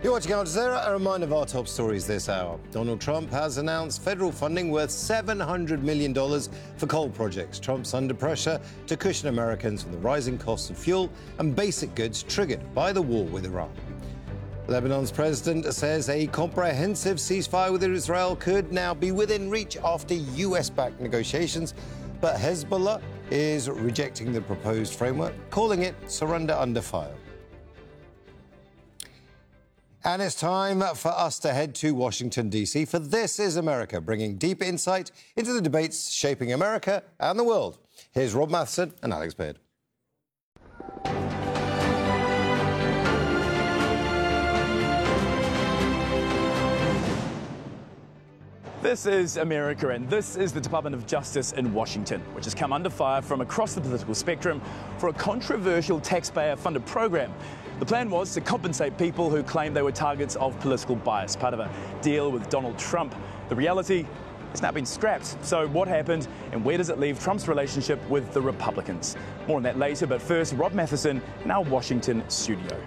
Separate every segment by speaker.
Speaker 1: You're watching Al Jazeera. A reminder of our top stories this hour. Donald Trump has announced federal funding worth $700 million for coal projects. Trump's under pressure to cushion Americans from the rising costs of fuel and basic goods triggered by the war with Iran. Lebanon's president says a comprehensive ceasefire with Israel could now be within reach after US-backed negotiations, but Hezbollah is rejecting the proposed framework, calling it surrender under fire. And it's time for us to head to Washington, D.C. for This Is America, bringing deep insight into the debates shaping America and the world. Here's Rob Matheson and Alex Baird.
Speaker 2: This is America, and this is the Department of Justice in Washington, which has come under fire from across the political spectrum for a controversial taxpayer-funded program. The plan was to compensate people who claimed they were targets of political bias, part of a deal with Donald Trump. The reality has now been scrapped. So what happened, and where does it leave Trump's relationship with the Republicans? More on that later, but first, Rob Matheson in our Washington studio.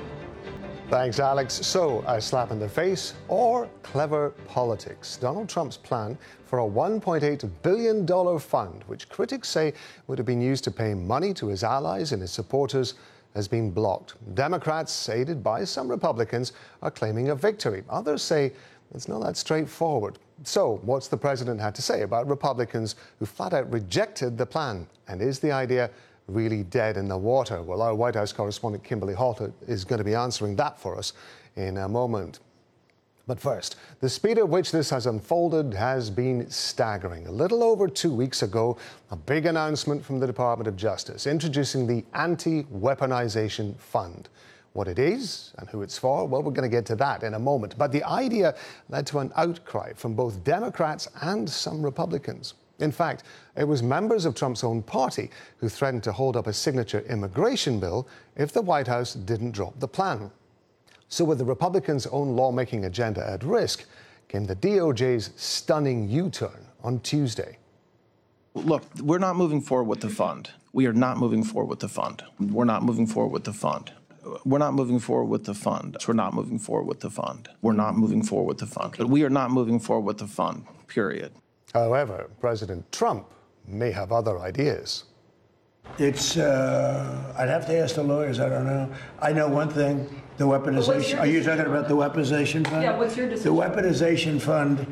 Speaker 3: Thanks, Alex. So, a slap in the face or clever politics? Donald Trump's plan for a $1.8 billion fund, which critics say would have been used to pay money to his allies and his supporters, has been blocked. Democrats, aided by some Republicans, are claiming a victory. Others say it's not that straightforward. So, what's the president had to say about Republicans who flat out rejected the plan? And is the idea really dead in the water? Well, our White House correspondent Kimberly Halter is going to be answering that for us in a moment. But first, the speed at which this has unfolded has been staggering. A little over 2 weeks ago, a big announcement from the Department of Justice introducing the Anti-Weaponization Fund. What it is and who it's for, well, we're going to get to that in a moment. But the idea led to an outcry from both Democrats and some Republicans. In fact, it was members of Trump's own party who threatened to hold up a signature immigration bill if the White House didn't drop the plan. So with the Republicans' own lawmaking agenda at risk, came the DOJ's stunning U-turn on Tuesday.
Speaker 4: Look, we're not moving forward with the fund. We are not moving forward with the fund. We're not moving forward with the fund. We're not moving forward with the fund. We're not moving forward with the fund. We're not moving forward with the fund. But we are not moving forward with the fund, period.
Speaker 3: However, President Trump may have other ideas.
Speaker 5: It's, I'd have to ask the lawyers, I don't know. I know one thing, the weaponization, are you talking about the weaponization fund?
Speaker 6: Yeah, what's your decision?
Speaker 5: The weaponization fund,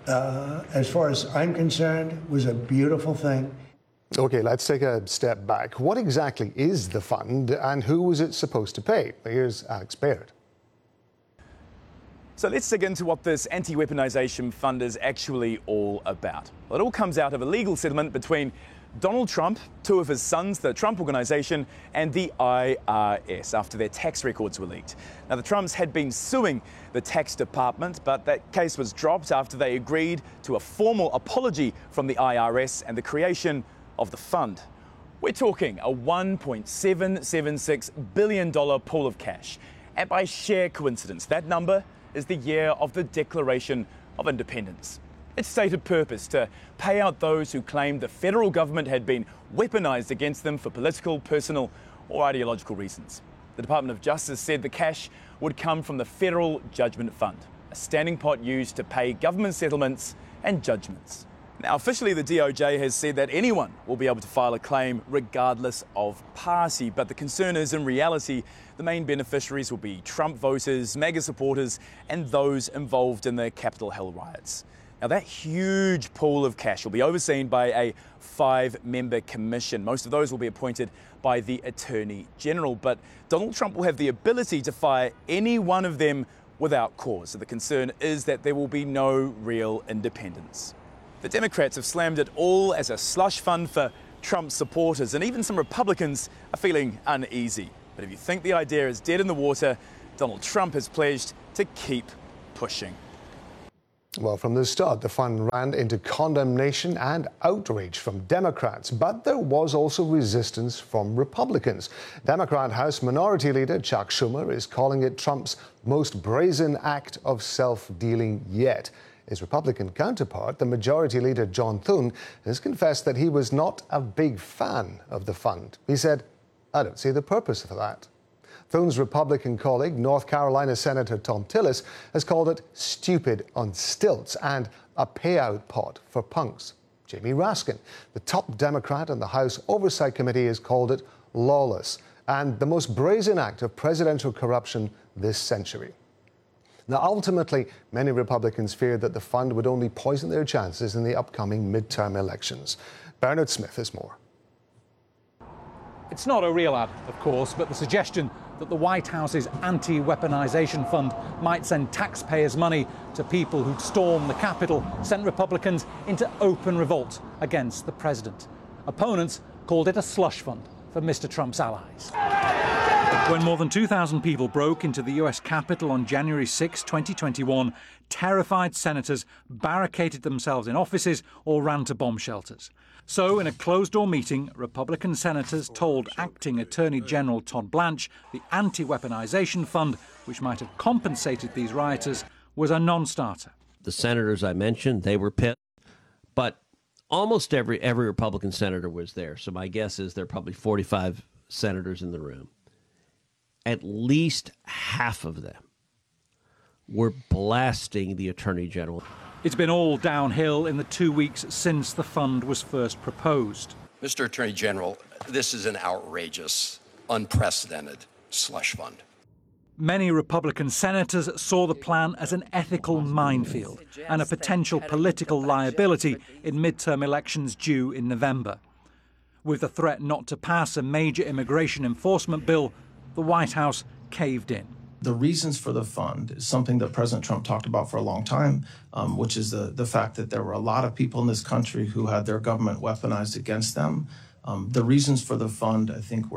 Speaker 5: as far as I'm concerned, was a beautiful thing.
Speaker 3: Okay, let's take a step back. What exactly is the fund and who was it supposed to pay? Here's Alex Baird.
Speaker 2: So let's dig into what this anti-weaponization fund is actually all about. Well, it all comes out of a legal settlement between Donald Trump, two of his sons, the Trump Organization, and the IRS after their tax records were leaked. Now, the Trumps had been suing the tax department, but that case was dropped after they agreed to a formal apology from the IRS and the creation of the fund. We're talking a $1.776 billion pool of cash. And by sheer coincidence, that number is the year of the Declaration of Independence. Its stated purpose to pay out those who claimed the federal government had been weaponized against them for political, personal, or ideological reasons. The Department of Justice said the cash would come from the Federal Judgment Fund, a standing pot used to pay government settlements and judgments. Now, officially, the DOJ has said that anyone will be able to file a claim regardless of party, but the concern is, in reality, the main beneficiaries will be Trump voters, MAGA supporters, and those involved in the Capitol Hill riots. Now, that huge pool of cash will be overseen by a 5-member commission. Most of those will be appointed by the Attorney General, but Donald Trump will have the ability to fire any one of them without cause. So the concern is that there will be no real independence. The Democrats have slammed it all as a slush fund for Trump supporters, and even some Republicans are feeling uneasy. But if you think the idea is dead in the water, Donald Trump has pledged to keep pushing.
Speaker 3: Well, from the start, the fund ran into condemnation and outrage from Democrats, but there was also resistance from Republicans. Democrat House Minority Leader Chuck Schumer is calling it Trump's most brazen act of self-dealing yet. His Republican counterpart, the Majority Leader John Thune, has confessed that he was not a big fan of the fund. He said, "I don't see the purpose of that." Thun's Republican colleague, North Carolina Senator Thom Tillis, has called it stupid on stilts and a payout pot for punks. Jamie Raskin, the top Democrat on the House Oversight Committee, has called it lawless and the most brazen act of presidential corruption this century. Now, ultimately, many Republicans feared that the fund would only poison their chances in the upcoming midterm elections. Bernard Smith has more.
Speaker 6: It's not a real ad, of course, but the suggestion that the White House's anti-weaponization fund might send taxpayers' money to people who'd storm the Capitol sent Republicans into open revolt against the president. Opponents called it a slush fund for Mr. Trump's allies. When more than 2,000 people broke into the US Capitol on January 6, 2021, terrified senators barricaded themselves in offices or ran to bomb shelters. So, in a closed-door meeting, Republican senators told Acting Attorney General Todd Blanche the anti-weaponization fund, which might have compensated these rioters, was a non-starter.
Speaker 7: The senators I mentioned, they were pissed, but almost every Republican senator was there. So my guess is there are probably 45 senators in the room. At least half of them were blasting the Attorney General.
Speaker 6: It's been all downhill in the 2 weeks since the fund was first proposed.
Speaker 8: Mr. Attorney General, this is an outrageous, unprecedented slush fund.
Speaker 6: Many Republican senators saw the plan as an ethical minefield and a potential political liability in midterm elections due in November. With the threat not to pass a major immigration enforcement bill, the White House caved in.
Speaker 4: The reasons for the fund is something that President Trump talked about for a long time, which is the fact that there were a lot of people in this country who had their government weaponized against them. The reasons for the fund, I think,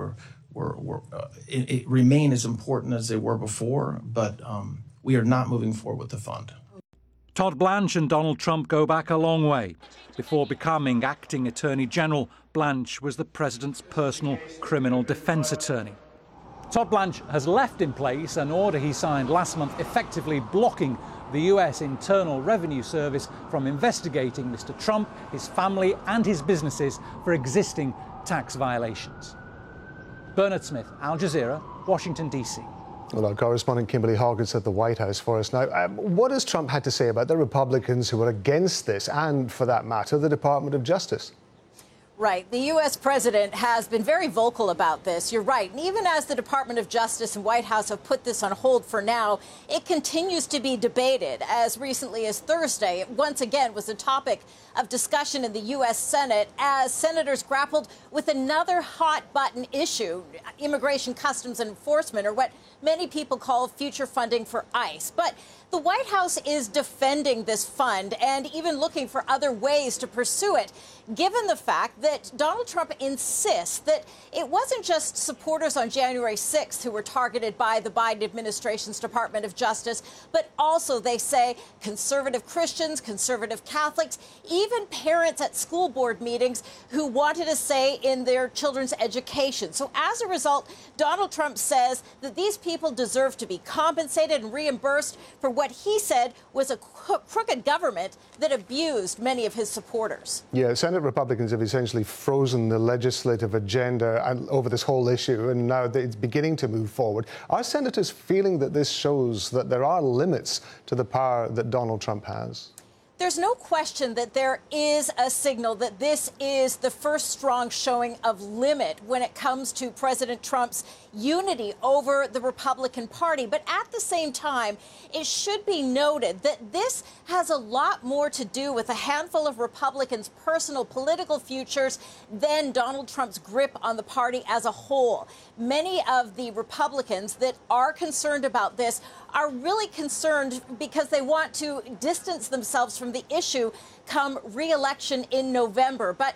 Speaker 4: it remain as important as they were before, but we are not moving forward with the fund.
Speaker 6: Todd Blanche and Donald Trump go back a long way. Before becoming acting Attorney General, Blanche was the president's personal criminal defense attorney. Todd Blanche has left in place an order he signed last month effectively blocking the US Internal Revenue Service from investigating Mr. Trump, his family and his businesses for existing tax violations. Bernard Smith, Al Jazeera, Washington, D.C.
Speaker 3: Well, our correspondent Kimberly Hawkins at the White House for us now. What has Trump had to say about the Republicans who are against this and, for that matter, the Department of Justice?
Speaker 9: Right. The U.S. president has been very vocal about this. You're right. And even as the Department of Justice and White House have put this on hold for now, it continues to be debated. As recently as Thursday, it once again was a topic of discussion in the U.S. Senate as senators grappled with another hot-button issue, immigration, customs, and enforcement, or what many people call future funding for ICE. But the White House is defending this fund and even looking for other ways to pursue it, given the fact that Donald Trump insists that it wasn't just supporters on January 6th who were targeted by the Biden administration's Department of Justice, but also, they say, conservative Christians, conservative Catholics, even parents at school board meetings who wanted a say in their children's education. So as a result, Donald Trump says that these people deserve to be compensated and reimbursed for what he said was a crooked government that abused many of his supporters.
Speaker 3: Yeah, Senate Republicans have essentially frozen the legislative agenda over this whole issue, and now it's beginning to move forward. Are senators feeling that this shows that there are limits to the power that Donald Trump has?
Speaker 9: There's no question that there is a signal that this is the first strong showing of limit when it comes to President Trump's unity over the Republican Party. But at the same time, it should be noted that this has a lot more to do with a handful of Republicans' personal political futures than Donald Trump's grip on the party as a whole. Many of the Republicans that are concerned about this are really concerned because they want to distance themselves from the issue come re-election in November. But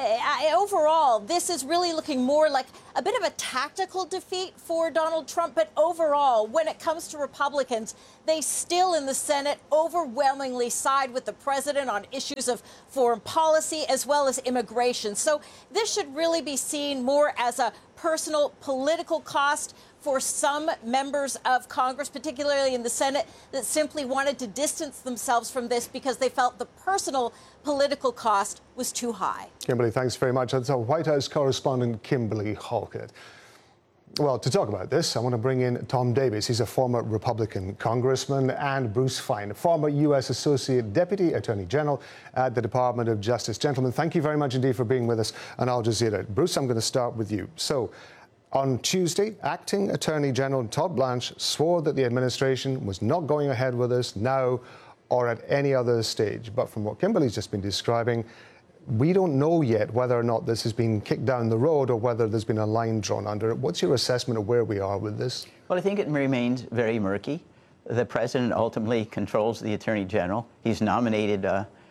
Speaker 9: overall, this is really looking more like a bit of a tactical defeat for Donald Trump. But overall, when it comes to Republicans, they still in the Senate overwhelmingly side with the president on issues of foreign policy as well as immigration. So this should really be seen more as a personal political cost for some members of Congress, particularly in the Senate, that simply wanted to distance themselves from this because they felt the personal political cost was too high.
Speaker 3: Kimberly, thanks very much. That's our White House correspondent, Kimberly Hawkins. Well, to talk about this, I want to bring in Tom Davis. He's a former Republican congressman, and Bruce Fein, former U.S. Associate Deputy Attorney General at the Department of Justice. Gentlemen, thank you very much indeed for being with us on Al Jazeera. Bruce, I'm going to start with you. So, on Tuesday, Acting Attorney General Todd Blanche swore that the administration was not going ahead with this now or at any other stage. But from what Kimberly's just been describing, we don't know yet whether or not this has been kicked down the road or whether there's been a line drawn under it. What's your assessment of where we are with this?
Speaker 10: Well, I think it remains very murky. The president ultimately controls the attorney general. He's nominated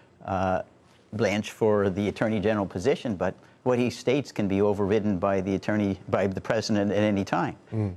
Speaker 10: Blanche for the attorney general position, but what he states can be overridden by the president at any time.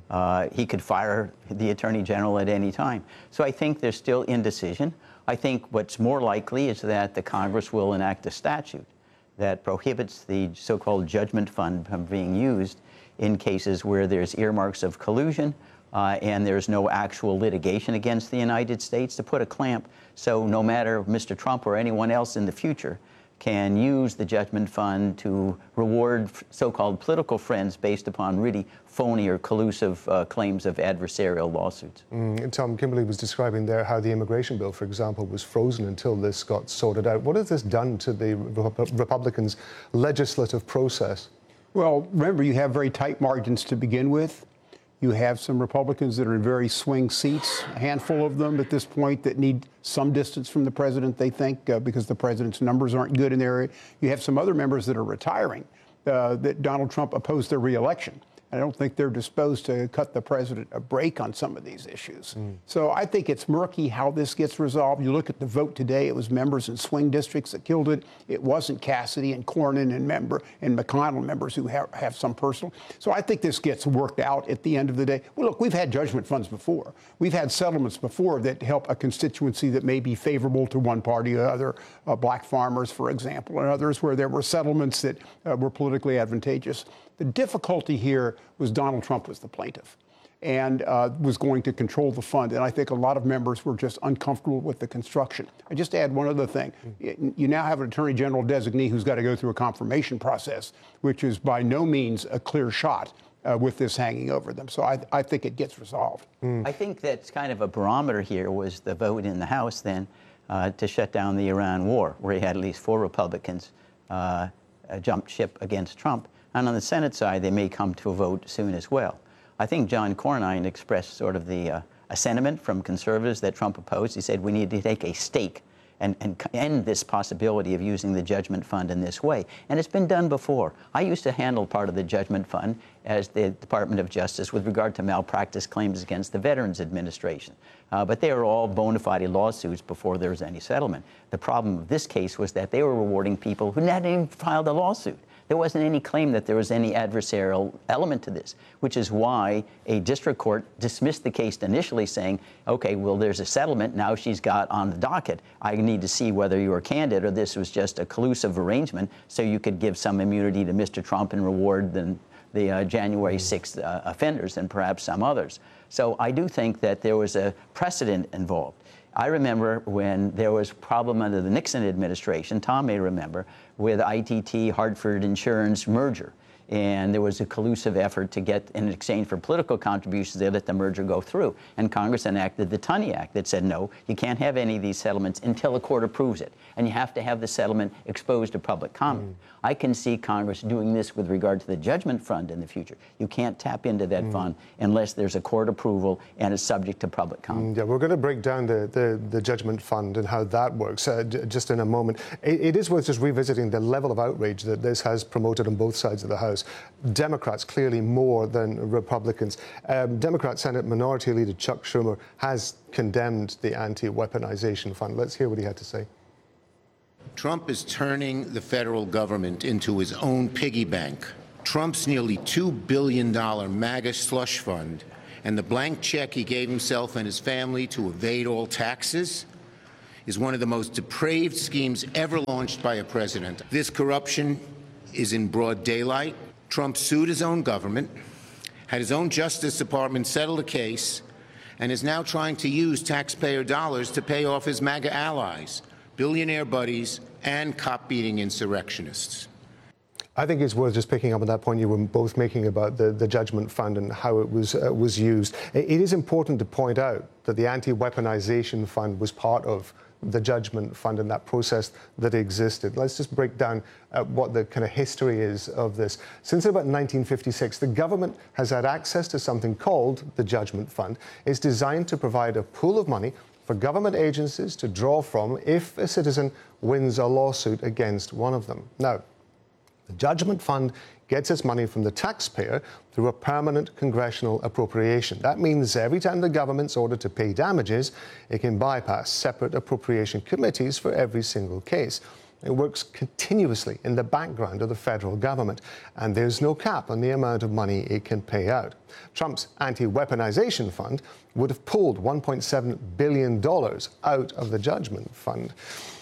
Speaker 10: He could fire the attorney general at any time. So I think there's still indecision. I think what's more likely is that the Congress will enact a statute that prohibits the so-called judgment fund from being used in cases where there's earmarks of collusion and there's no actual litigation against the United States, to put a clamp so no matter Mr. Trump or anyone else in the future can use the judgment fund to reward so-called political friends based upon really phony or collusive claims of adversarial lawsuits.
Speaker 3: Tom, Kimberly was describing there how the immigration bill, for example, was frozen until this got sorted out. What has this done to the Republicans' legislative process?
Speaker 11: Well, remember, you have very tight margins to begin with. You have some Republicans that are in very swing seats, a handful of them at this point that need some distance from the president, they think, because the president's numbers aren't good in their area. You have some other members that are retiring, that Donald Trump opposed their reelection. I don't think they're disposed to cut the president a break on some of these issues. So I think it's murky how this gets resolved. You look at the vote today, it was members in swing districts that killed it. It wasn't Cassidy and Cornyn and McConnell members who have some personal. So I think this gets worked out at the end of the day. Well, look, we've had judgment funds before. We've had settlements before that help a constituency that may be favorable to one party or other, black farmers, for example, and others where there were settlements that were politically advantageous. The difficulty here was Donald Trump was the plaintiff and was going to control the fund. And I think a lot of members were just uncomfortable with the construction. I just add one other thing. You now have an attorney general designee who's got to go through a confirmation process, which is by no means a clear shot with this hanging over them. So I think it gets resolved.
Speaker 10: I think that's kind of a barometer here was the vote in the House then to shut down the Iran war, where you had at least 4 Republicans jump ship against Trump. And on the Senate side, they may come to a vote soon as well. I think John Cornyn expressed sort of a sentiment from conservatives that Trump opposed. He said we need to take a stake and end this possibility of using the judgment fund in this way. And it's been done before. I used to handle part of the judgment fund as the Department of Justice with regard to malpractice claims against the Veterans Administration. But they were all bona fide lawsuits before there was any settlement. The problem of this case was that they were rewarding people who hadn't even filed a lawsuit. There wasn't any claim that there was any adversarial element to this, which is why a district court dismissed the case initially saying, okay, well, there's a settlement. Now she's got on the docket. I need to see whether you were candid or this was just a collusive arrangement so you could give some immunity to Mr. Trump and reward the January 6th offenders and perhaps some others. So I do think that there was a precedent involved. I remember when there was a problem under the Nixon administration, Tom may remember, with ITT Hartford Insurance merger. And there was a collusive effort to get, in exchange for political contributions, they let the merger go through. And Congress enacted the Tunney Act that said, no, you can't have any of these settlements until a court approves it. And you have to have the settlement exposed to public comment. I can see Congress doing this with regard to the judgment fund in the future. You can't tap into that fund unless there's a court approval and is subject to public comment.
Speaker 3: Yeah, we're going to break down the judgment fund and how that works just in a moment. It is worth just revisiting the level of outrage that this has promoted on both sides of the House. Democrats clearly more than Republicans. Democrat Senate Minority Leader Chuck Schumer has condemned the anti-weaponization fund. Let's hear what he had to say.
Speaker 12: Trump is turning the federal government into his own piggy bank. Trump's nearly $2 billion MAGA slush fund and the blank check he gave himself and his family to evade all taxes is one of the most depraved schemes ever launched by a president. This corruption is in broad daylight. Trump sued his own government, had his own Justice Department settle the case, and is now trying to use taxpayer dollars to pay off his MAGA allies, billionaire buddies, and cop-beating insurrectionists.
Speaker 3: I think it's worth just picking up on that point you were both making about the judgment fund and how it was used. It is important to point out that the anti-weaponization fund was part of the judgment fund and that process that existed. Let's just break down what the kind of history is of this. Since about 1956, the government has had access to something called the judgment fund. It's designed to provide a pool of money for government agencies to draw from if a citizen wins a lawsuit against one of them. Now, the judgment fund gets its money from the taxpayer through a permanent congressional appropriation. That means every time the government's ordered to pay damages, it can bypass separate appropriation committees for every single case. It works continuously in the background of the federal government, and there's no cap on the amount of money it can pay out. Trump's anti-weaponization fund would have pulled $1.7 billion out of the judgment fund.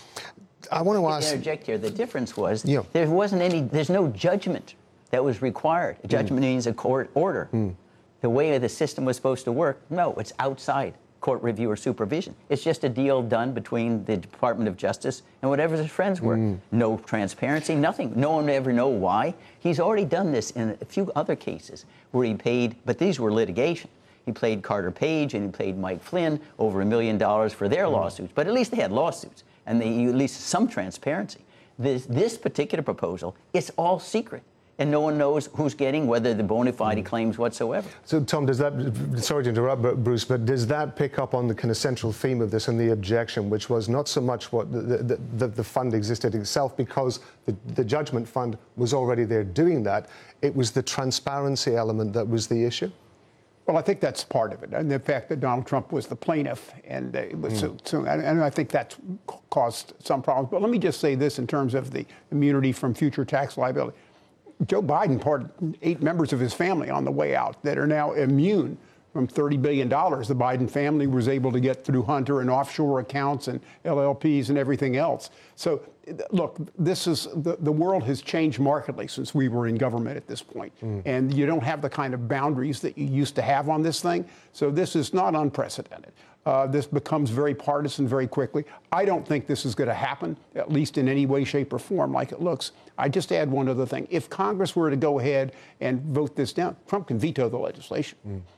Speaker 3: I want to ask...
Speaker 10: interject here. The difference was there's no judgment that was required. A judgment means a court order. The way the system was supposed to work, no, it's outside court review or supervision. It's just a deal done between the Department of Justice and whatever his friends were. No transparency, nothing. No one would ever know why. He's already done this in a few other cases where he paid, but these were litigation. He paid Carter Page and he paid Mike Flynn over $1 million for their lawsuits, but at least they had lawsuits and they at least some transparency. This particular proposal, it's all secret. And no one knows who's getting, whether the bona fide claims whatsoever.
Speaker 3: So, Tom, does that, sorry to interrupt, Bruce, but does that pick up on the kind of central theme of this and the objection, which was not so much what the fund existed itself, because the judgment fund was already there doing that. It was the transparency element that was the issue?
Speaker 11: Well, I think that's part of it, and the fact that Donald Trump was the plaintiff, and it was and I think that caused some problems. But let me just say this in terms of the immunity from future tax liability. Joe Biden pardoned 8 members of his family on the way out that are now immune from $30 billion. The Biden family was able to get through Hunter and offshore accounts and LLPs and everything else. So, look, this is the world has changed markedly since we were in government at this point. And you don't have the kind of boundaries that you used to have on this thing. So this is not unprecedented. This becomes very partisan very quickly. I don't think this is going to happen, at least in any way, shape, or form like it looks. I just add one other thing. If Congress were to go ahead and vote this down, Trump can veto the legislation.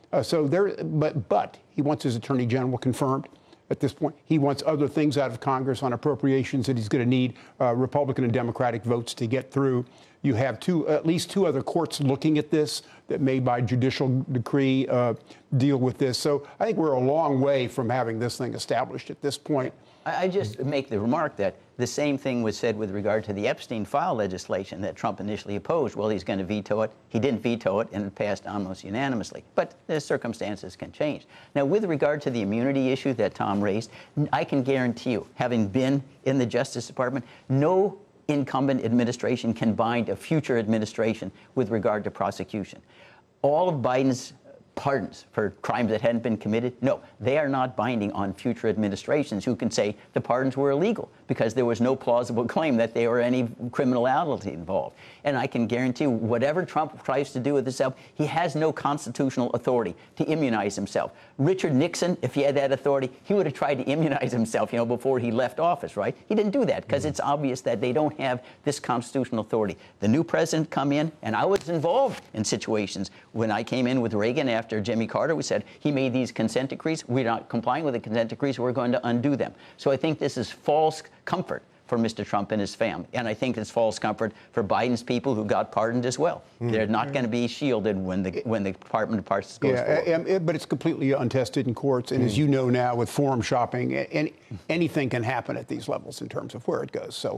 Speaker 11: But he wants his attorney general confirmed at this point. He wants other things out of Congress on appropriations that he's going to need Republican and Democratic votes to get through. You have at least two other courts looking at this that may, by judicial decree, deal with this. So I think we're a long way from having this thing established at this point.
Speaker 10: I just make the remark that the same thing was said with regard to the Epstein file legislation that Trump initially opposed. Well, he's going to veto it. He didn't veto it, and it passed almost unanimously. But the circumstances can change. Now, with regard to the immunity issue that Tom raised, I can guarantee you, having been in the Justice Department, no incumbent administration can bind a future administration with regard to prosecution. All of Biden's pardons for crimes that hadn't been committed, no, they are not binding on future administrations who can say the pardons were illegal because there was no plausible claim that there were any criminality involved. And I can guarantee whatever Trump tries to do with himself, he has no constitutional authority to immunize himself. Richard Nixon, if he had that authority, he would have tried to immunize himself, before he left office, right? He didn't do that because it's obvious that they don't have this constitutional authority. The new president come in, and I was involved in situations when I came in with Reagan after Jimmy Carter. We said he made these consent decrees. We're not complying with the consent decrees. We're going to undo them. So I think this is false comfort for Mr. Trump and his family. And I think it's false comfort for Biden's people who got pardoned as well. They're not going to be shielded when the Department of Justice goes forward.
Speaker 11: But it's completely untested in courts. And as you know now, with forum shopping, anything can happen at these levels in terms of where it goes. So,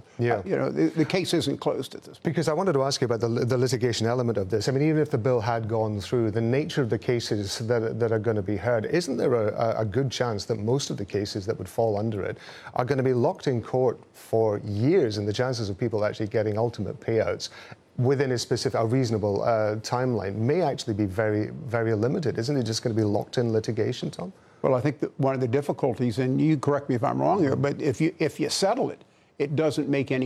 Speaker 11: the case isn't closed at this point.
Speaker 3: Because I wanted to ask you about the litigation element of this. I mean, even if the bill had gone through, the nature of the cases that are going to be heard, isn't there a good chance that most of the cases that would fall under it are going to be locked in court for years, and the chances of people actually getting ultimate payouts within a reasonable timeline may actually be very, very limited? Isn't it just going to be locked in litigation, Tom?
Speaker 11: Well, I think that one of the difficulties, and you correct me if I'm wrong here, but if you settle it, it doesn't make any